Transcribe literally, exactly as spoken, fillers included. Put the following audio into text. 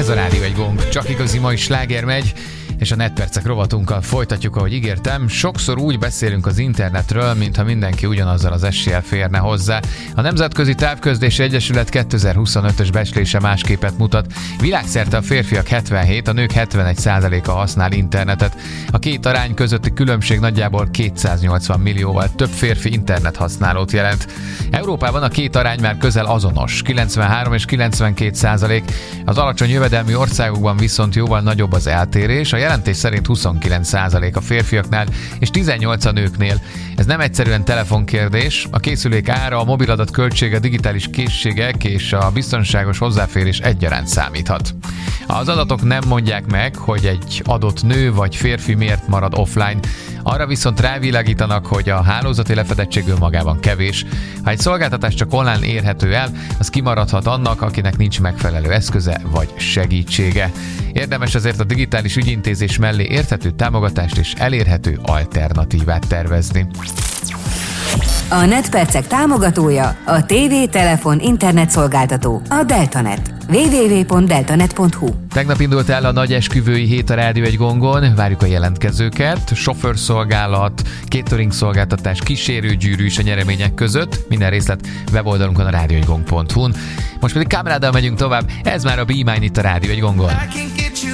Ez a Rádió egy gong, csak igazi mai sláger megy, és a Netpercek rovatunkkal folytatjuk, ahogy ígértem. Sokszor úgy beszélünk az internetről, mintha mindenki ugyanazzal az eséllyel férne hozzá. A Nemzetközi Távközlési Egyesület kétezer-huszonötös becslése más képet mutat. Világszerte a férfiak hetvenhét, a nők hetvenegy százaléka használ internetet. A két arány közötti különbség nagyjából kétszáznyolcvan millióval több férfi internet használót jelent. Európában a két arány már közel azonos, kilencvenhárom és kilencvenkét százalék. Az alacsony jövedelmű országokban viszont jóval nagyobb az eltérés. A jelentés szerint huszonkilenc százalék a férfiaknál és tizennyolc a nőknél. Ez nem egyszerűen telefonkérdés, a készülék ára, a mobiladat költsége, digitális készségek és a biztonságos hozzáférés egyaránt számíthat. Az adatok nem mondják meg, hogy egy adott nő vagy férfi miért marad offline, arra viszont rávilágítanak, hogy a hálózati lefedettség önmagában kevés. Ha egy szolgáltatás csak online érhető el, az kimaradhat annak, akinek nincs megfelelő eszköze vagy segítsége. Érdemes azért a digitális ügyintézés mellé érthető támogatást és elérhető alternatívát tervezni. A Netpercek támogatója a tévé, telefon, internet szolgáltató, a Deltanet. double-u double-u double-u pont deltanet pont hu. Tegnap indult el a nagy esküvői hét a Rádió egy gongon, várjuk a jelentkezőket, sofőrszolgálat, catering szolgáltatás, kísérőgyűrű is a nyeremények között, minden részlet weboldalunkon a rádió egy gong pont hu-n. Most pedig Kámráddal megyünk tovább, ez már a Be Mine itt a Rádió egy gongon.